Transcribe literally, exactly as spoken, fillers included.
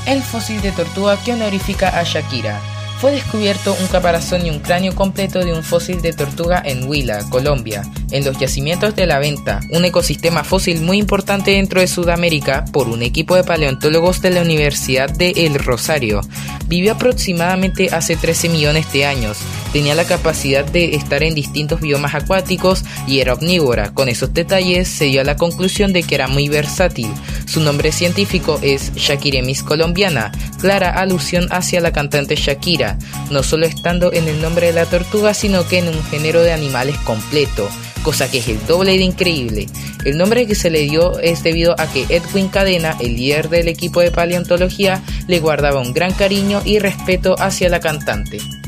El fósil de tortuga que honorifica a Shakira. Fue descubierto un caparazón y un cráneo completo de un fósil de tortuga en Huila, Colombia, en los yacimientos de La Venta, un ecosistema fósil muy importante dentro de Sudamérica, por un equipo de paleontólogos de la Universidad de El Rosario. Vivió aproximadamente hace trece millones de años, tenía la capacidad de estar en distintos biomas acuáticos y era omnívora. Con esos detalles se dio a la conclusión de que era muy versátil. Su nombre científico es Shakiremis colombiana, clara alusión hacia la cantante Shakira, no solo estando en el nombre de la tortuga, sino que en un género de animales completo, cosa que es el doble de increíble. El nombre que se le dio es debido a que Edwin Cadena, el líder del equipo de paleontología, le guardaba un gran cariño y respeto hacia la cantante.